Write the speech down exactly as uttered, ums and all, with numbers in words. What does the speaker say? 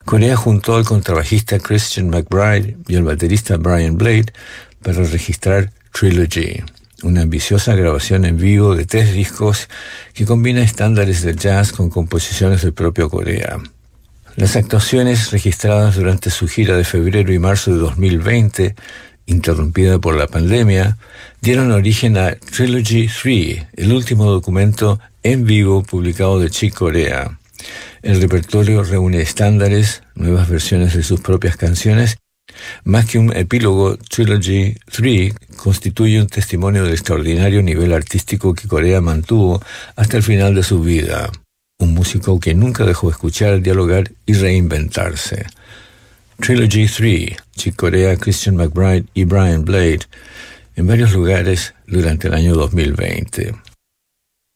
Corea juntó al contrabajista Christian McBride y al baterista Brian Blade para registrar Trilogy, una ambiciosa grabación en vivo de tres discos que combina estándares del jazz con composiciones del propio Corea. Las actuaciones registradas durante su gira de febrero y marzo de dos mil veinte, interrumpida por la pandemia, dieron origen a Trilogy tres, el último documento en vivo publicado de Chick Corea. El repertorio reúne estándares, nuevas versiones de sus propias canciones. Más que un epílogo, Trilogy tres constituye un testimonio del extraordinario nivel artístico que Corea mantuvo hasta el final de su vida. Un músico que nunca dejó de escuchar, dialogar y reinventarse. Trilogy tres, Chick Corea, Christian McBride y Brian Blade, en varios lugares durante el año dos mil veinte.